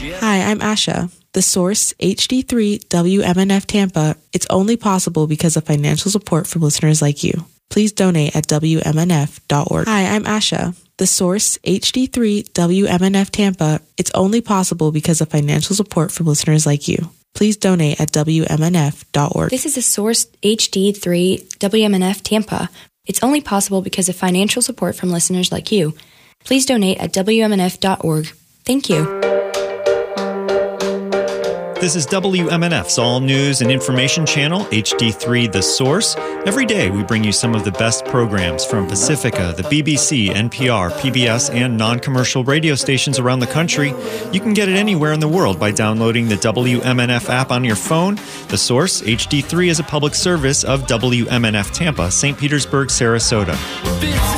Hi, I'm Asha. The source, HD3 WMNF Tampa. It's only possible because of financial support from listeners like you. Please donate at WMNF.org. Hi, I'm Asha. The source, HD3 WMNF Tampa. It's only possible because of financial support from listeners like you. Please donate at WMNF.org. This is the source, HD3 WMNF Tampa. It's only possible because of financial support from listeners like you. Please donate at WMNF.org. Thank you. This is WMNF's All News and Information Channel, HD3 The Source. Every day we bring you some of the best programs from Pacifica, the BBC, NPR, PBS, and non-commercial radio stations around the country. You can get it anywhere in the world by downloading the WMNF app on your phone. The Source, HD3, is a public service of WMNF Tampa, St. Petersburg, Sarasota.